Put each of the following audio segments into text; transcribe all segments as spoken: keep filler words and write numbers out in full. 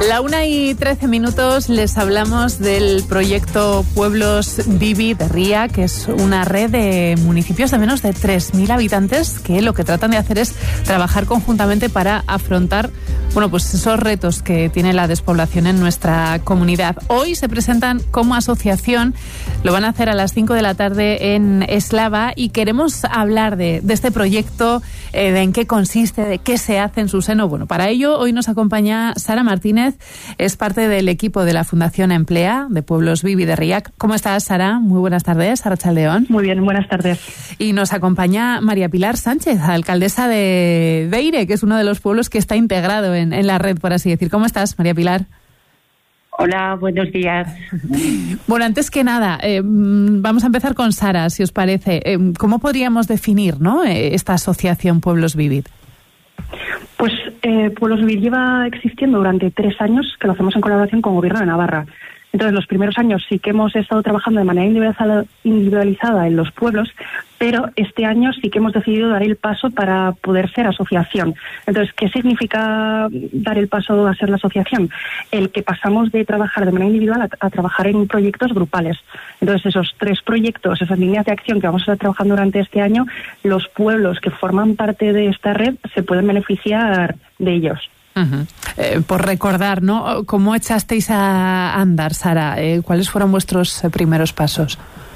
La una y trece minutos les hablamos del proyecto Pueblos Vivi de Ría, que es una red de municipios de menos de tres mil habitantes que lo que tratan de hacer es trabajar conjuntamente para afrontar, bueno, pues esos retos que tiene la despoblación en nuestra comunidad. Hoy se presentan como asociación, lo van a hacer a las cinco de la tarde en Eslava y queremos hablar de, de este proyecto, eh, de en qué consiste, de qué se hace en su seno. Bueno, para ello hoy nos acompaña Sara Martínez, es parte del equipo de la Fundación Emplea de Pueblos Vivi de Ría. ¿Cómo estás, Sara? Muy buenas tardes, Arratsaldeon. Muy bien, buenas tardes. Y nos acompaña María Pilar Sánchez, alcaldesa de Beire, que es uno de los pueblos que está integrado en, en la red, por así decir. ¿Cómo estás, María Pilar? Hola, buenos días. Bueno, antes que nada, eh, vamos a empezar con Sara, si os parece. Eh, ¿Cómo podríamos definir, ¿no?, esta asociación Pueblos Vivi? Pues eh, Pueblos Vivi lleva existiendo durante tres años, que lo hacemos en colaboración con el Gobierno de Navarra. Entonces, los primeros años sí que hemos estado trabajando de manera individualizada en los pueblos, pero este año sí que hemos decidido dar el paso para poder ser asociación. Entonces, ¿qué significa dar el paso a ser la asociación? El que pasamos de trabajar de manera individual a, a trabajar en proyectos grupales. Entonces, esos tres proyectos, esas líneas de acción que vamos a estar trabajando durante este año, los pueblos que forman parte de esta red se pueden beneficiar de ellos. Uh-huh. Eh, por recordar, ¿no?, ¿cómo echasteis a andar, Sara? Eh, ¿Cuáles fueron vuestros eh, primeros pasos?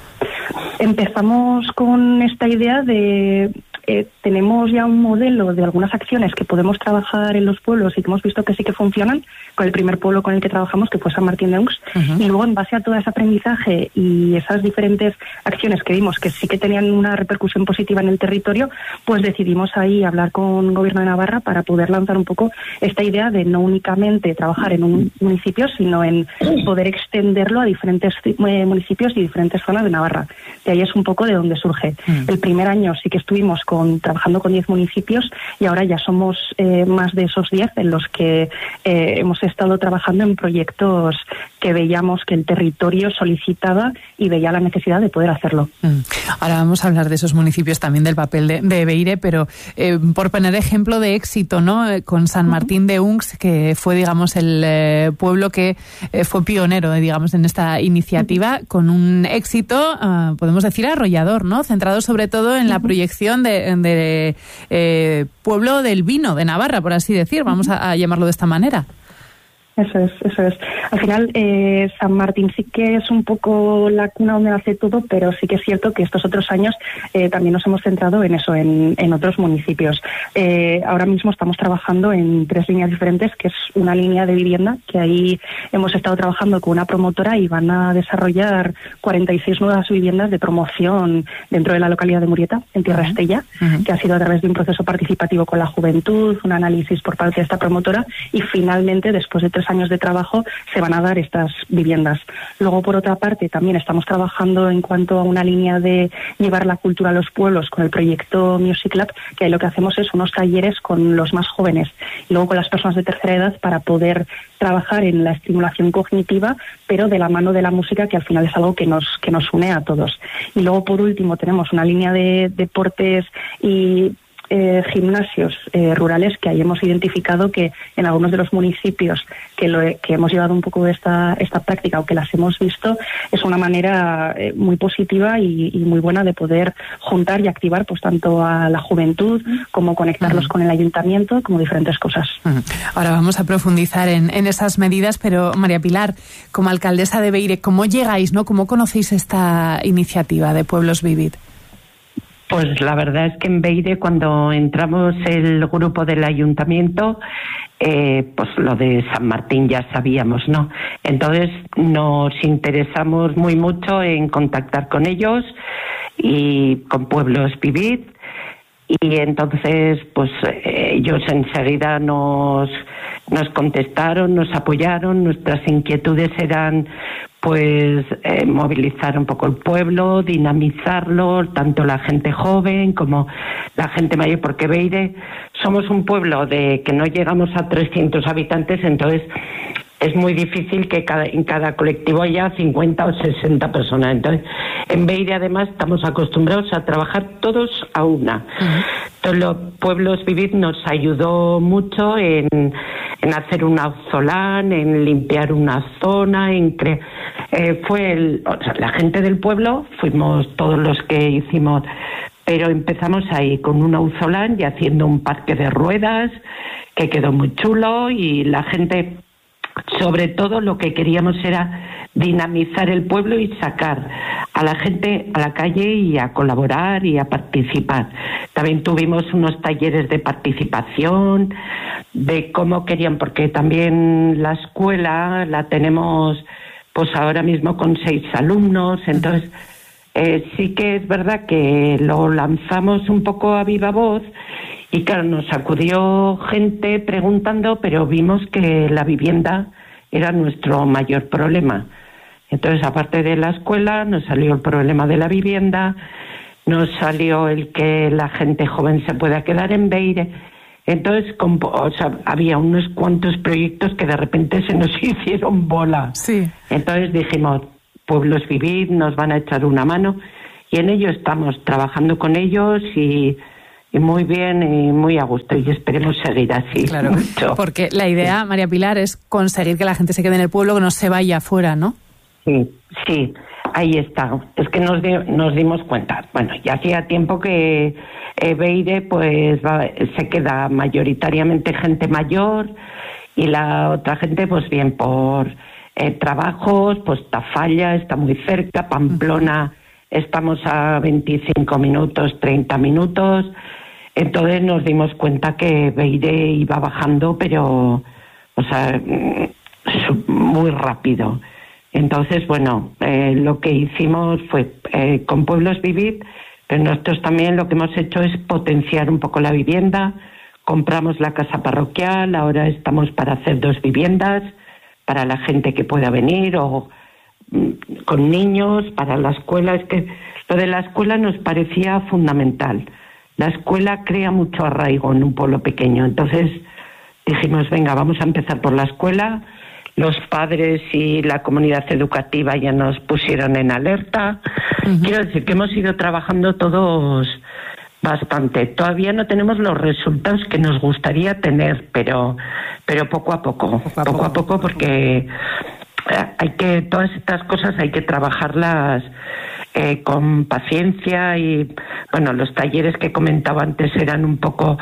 Empezamos con esta idea de... Eh, tenemos ya un modelo de algunas acciones que podemos trabajar en los pueblos y que hemos visto que sí que funcionan, con el primer pueblo con el que trabajamos, que fue San Martín de Unx, uh-huh. Y luego en base a todo ese aprendizaje y esas diferentes acciones que vimos que sí que tenían una repercusión positiva en el territorio, pues decidimos ahí hablar con el Gobierno de Navarra para poder lanzar un poco esta idea de no únicamente trabajar en un municipio, sino en poder extenderlo a diferentes eh, municipios y diferentes zonas de Navarra. De ahí es un poco de donde surge. Uh-huh. El primer año sí que estuvimos con, trabajando con diez municipios y ahora ya somos eh, más de esos diez en los que eh, hemos estado trabajando en proyectos que veíamos que el territorio solicitaba y veía la necesidad de poder hacerlo. Mm. Ahora vamos a hablar de esos municipios, también del papel de, de Beire, pero eh, por poner ejemplo de éxito, ¿no?, eh, con San Martín de Unx, que fue, digamos, el eh, pueblo que eh, fue pionero, digamos, en esta iniciativa, uh-huh. con un éxito, uh, podemos decir, arrollador, ¿no?, centrado sobre todo en la uh-huh. proyección de, de eh, pueblo del vino de Navarra, por así decir, vamos a, a llamarlo de esta manera. Eso es, eso es. Al final, eh, San Martín sí que es un poco la cuna donde nace todo, pero sí que es cierto que estos otros años eh, también nos hemos centrado en eso, en, en otros municipios. Eh, ahora mismo estamos trabajando en tres líneas diferentes, que es una línea de vivienda, que ahí hemos estado trabajando con una promotora y van a desarrollar cuarenta y seis nuevas viviendas de promoción dentro de la localidad de Murieta, en Tierra Estella, uh-huh. que ha sido a través de un proceso participativo con la juventud, un análisis por parte de esta promotora y finalmente, después de tres años de trabajo, se van a dar estas viviendas. Luego, por otra parte, también estamos trabajando en cuanto a una línea de llevar la cultura a los pueblos con el proyecto Music Lab, que ahí lo que hacemos es unos talleres con los más jóvenes y luego con las personas de tercera edad para poder trabajar en la estimulación cognitiva, pero de la mano de la música, que al final es algo que nos que nos une a todos. Y luego, por último, tenemos una línea de deportes y Eh, gimnasios eh, rurales que ahí hemos identificado que en algunos de los municipios que, lo, que hemos llevado un poco de esta, esta práctica o que las hemos visto, es una manera eh, muy positiva y, y muy buena de poder juntar y activar pues tanto a la juventud como conectarlos uh-huh. con el ayuntamiento, como diferentes cosas. Uh-huh. Ahora vamos a profundizar en, en esas medidas, pero María Pilar, como alcaldesa de Beire, ¿cómo llegáis, no? ¿Cómo conocéis esta iniciativa de Pueblos Vivi? Pues la verdad es que en Beire, cuando entramos el grupo del ayuntamiento, eh, pues lo de San Martín ya sabíamos, ¿no? Entonces nos interesamos muy mucho en contactar con ellos y con Pueblos Vivi. Y entonces, pues ellos enseguida nos, nos contestaron, nos apoyaron, nuestras inquietudes eran pues eh, movilizar un poco el pueblo, dinamizarlo, tanto la gente joven como la gente mayor, porque Beire somos un pueblo de que no llegamos a trescientos habitantes, entonces es muy difícil que cada, en cada colectivo haya cincuenta o sesenta personas. Entonces, en Beire además estamos acostumbrados a trabajar todos a una. Uh-huh. Entonces, los Pueblos Vivi nos ayudó mucho en, en hacer un auzolán, en limpiar una zona, en cre- eh, fue el, o sea, la gente del pueblo, fuimos todos los que hicimos, pero empezamos ahí con un auzolán y haciendo un parque de ruedas que quedó muy chulo, y la gente, sobre todo lo que queríamos era dinamizar el pueblo y sacar a la gente a la calle y a colaborar y a participar. También tuvimos unos talleres de participación, de cómo querían, porque también la escuela la tenemos pues ahora mismo con seis alumnos, entonces eh, sí que es verdad que lo lanzamos un poco a viva voz. Y claro, nos acudió gente preguntando, pero vimos que la vivienda era nuestro mayor problema. Entonces, aparte de la escuela, nos salió el problema de la vivienda, nos salió el que la gente joven se pueda quedar en Beire. Entonces, con, o sea, había unos cuantos proyectos que de repente se nos hicieron bola. Sí. Entonces dijimos, Pueblos Vivir nos van a echar una mano, y en ello estamos trabajando con ellos y... Y muy bien y muy a gusto, y esperemos seguir así. Claro, mucho. Porque la idea, María Pilar, es conseguir que la gente se quede en el pueblo, que no se vaya afuera, ¿no? Sí, sí, ahí está. Es que nos, di- nos dimos cuenta. Bueno, ya hacía tiempo que eh, Beire pues va, se queda mayoritariamente gente mayor, y la otra gente pues bien por eh, trabajos, pues Tafalla está muy cerca, Pamplona estamos a veinticinco minutos, treinta minutos. Entonces nos dimos cuenta que Beire iba bajando, pero, o sea, muy rápido. Entonces, bueno, eh, lo que hicimos fue eh, con Pueblos Vivir, pero nosotros también lo que hemos hecho es potenciar un poco la vivienda. Compramos la casa parroquial, ahora estamos para hacer dos viviendas para la gente que pueda venir, o mm, con niños, para la escuela. Es que lo de la escuela nos parecía fundamental. La escuela crea mucho arraigo en un pueblo pequeño. Entonces dijimos, venga, vamos a empezar por la escuela. Los padres y la comunidad educativa ya nos pusieron en alerta. Uh-huh. Quiero decir que hemos ido trabajando todos bastante. Todavía no tenemos los resultados que nos gustaría tener, pero pero poco a poco, poco a poco, poco, a poco porque hay que, todas estas cosas hay que trabajarlas Eh, con paciencia. Y bueno, los talleres que comentaba antes eran un poco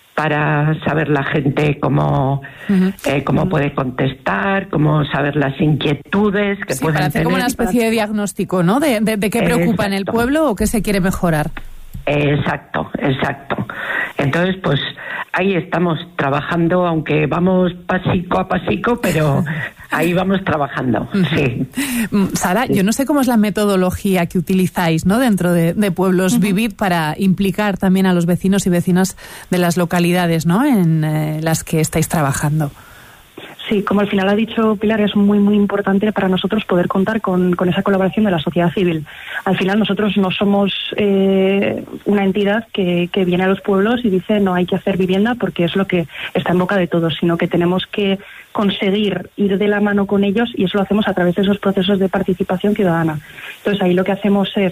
para saber la gente cómo uh-huh. eh, cómo uh-huh. puede contestar, cómo saber las inquietudes que sí, pueden para hacer tener. Como una especie de diagnóstico, ¿no? De, de, de qué preocupa en el pueblo o qué se quiere mejorar. Exacto, exacto. Entonces, pues ahí estamos trabajando, aunque vamos pasico a pasico, pero ahí vamos trabajando, sí. Sara, sí. Yo no sé cómo es la metodología que utilizáis, ¿no?, dentro de, de Pueblos uh-huh. Vivir, para implicar también a los vecinos y vecinas de las localidades, ¿no?, en eh, las que estáis trabajando. Sí, como al final ha dicho Pilar, es muy, muy importante para nosotros poder contar con, con esa colaboración de la sociedad civil. Al final nosotros no somos eh, una entidad que, que viene a los pueblos y dice no hay que hacer vivienda porque es lo que está en boca de todos, sino que tenemos que conseguir ir de la mano con ellos, y eso lo hacemos a través de esos procesos de participación ciudadana. Entonces ahí lo que hacemos es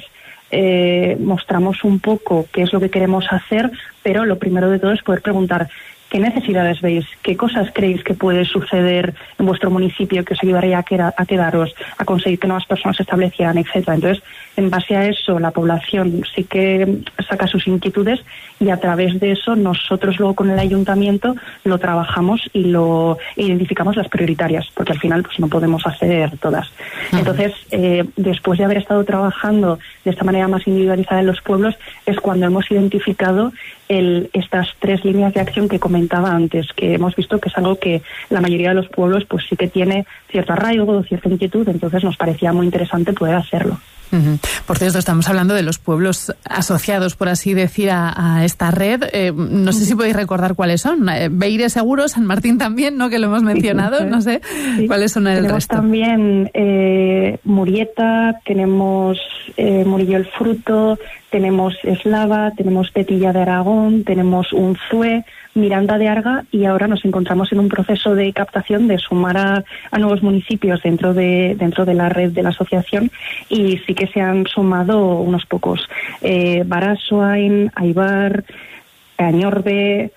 eh, mostramos un poco qué es lo que queremos hacer, pero lo primero de todo es poder preguntar ¿qué necesidades veis? ¿Qué cosas creéis que puede suceder en vuestro municipio que os ayudaría a, queda, a quedaros, a conseguir que nuevas personas se establecieran, etcétera? Entonces, en base a eso, la población sí que saca sus inquietudes, y a través de eso nosotros luego con el ayuntamiento lo trabajamos y lo identificamos las prioritarias, porque al final pues no podemos hacer todas. Uh-huh. Entonces, eh, después de haber estado trabajando de esta manera más individualizada en los pueblos, es cuando hemos identificado el, estas tres líneas de acción que comentaba antes, que hemos visto que es algo que la mayoría de los pueblos pues sí que tiene cierto arraigo, cierta inquietud, entonces nos parecía muy interesante poder hacerlo. Uh-huh. Por cierto, estamos hablando de los pueblos asociados, por así decir, a, a esta red. Eh, no sé si podéis recordar cuáles son. Eh, Beire seguro, San Martín también, ¿no?, que lo hemos mencionado. No sé sí. cuáles son el tenemos resto. También eh, Murieta, tenemos eh, Murillo el Fruto, tenemos Eslava, tenemos Petilla de Aragón, tenemos Unzué, Miranda de Arga, y ahora nos encontramos en un proceso de captación de sumar a, a nuevos municipios dentro de dentro de la red de la asociación, y sí que se han sumado unos pocos. Eh, Barasoain, Aibar, Añorbe,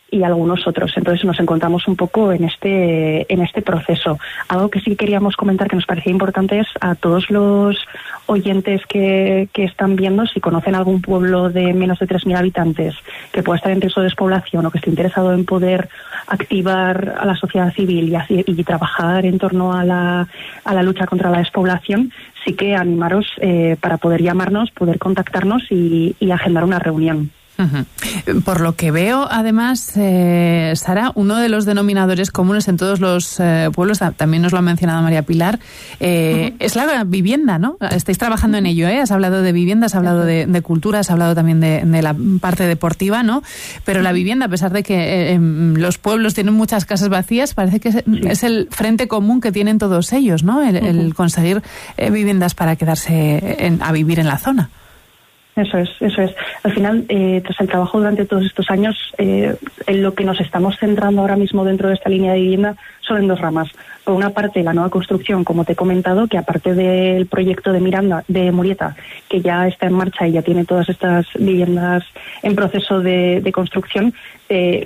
y algunos otros. Entonces nos encontramos un poco en este en este proceso. Algo que sí queríamos comentar que nos parecía importante es a todos los oyentes que, que están viendo, si conocen algún pueblo de menos de tres mil habitantes que pueda estar en riesgo de despoblación o que esté interesado en poder activar a la sociedad civil y, así, y trabajar en torno a la, a la lucha contra la despoblación, sí que animaros eh, para poder llamarnos, poder contactarnos y, y agendar una reunión. Uh-huh. Por lo que veo, además, eh, Sara, uno de los denominadores comunes en todos los eh, pueblos, también nos lo ha mencionado María Pilar, eh, uh-huh. es la vivienda, ¿no? Estáis trabajando en ello, ¿eh? Has hablado de vivienda, has hablado de, de cultura, has hablado también de, de la parte deportiva, ¿no? Pero la vivienda, a pesar de que eh, los pueblos tienen muchas casas vacías, parece que es, sí. es el frente común que tienen todos ellos, ¿no? El, uh-huh. el conseguir eh, viviendas para quedarse en, a vivir en la zona. Eso es, eso es. Al final, eh, tras el trabajo durante todos estos años, eh, en lo que nos estamos centrando ahora mismo dentro de esta línea de vivienda son en dos ramas. Por una parte, la nueva construcción, como te he comentado, que aparte del proyecto de Miranda, de Murieta, que ya está en marcha y ya tiene todas estas viviendas en proceso de, de construcción, eh,